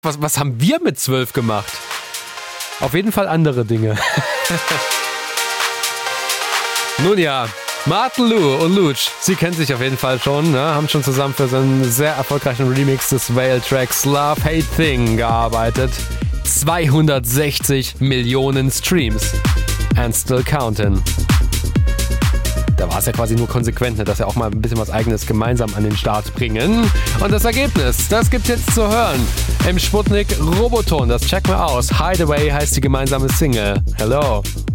Was haben wir mit 12 gemacht? Auf jeden Fall andere Dinge. Nun ja, Martin Lou und Luch, sie kennen sich auf jeden Fall schon, ne? Haben schon zusammen für so einen sehr erfolgreichen Remix des Whale-Tracks Love Hate Thing gearbeitet. 260 Millionen Streams. And still counting. Da war es ja quasi nur konsequent, ne, dass sie auch mal ein bisschen was Eigenes gemeinsam an den Start bringen. Und das Ergebnis, das gibt's jetzt zu hören im Sputnik Roboton. Das checken wir aus. Hideaway heißt die gemeinsame Single. Hello.